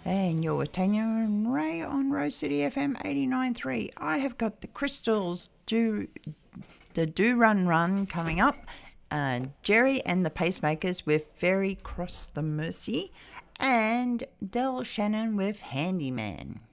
And you're with Tanya and Ray on Rose City FM 89.3. I have got the Crystals the Do Run Run coming up. Jerry and the Pacemakers with Ferry Cross the Mersey. And Del Shannon with Handyman.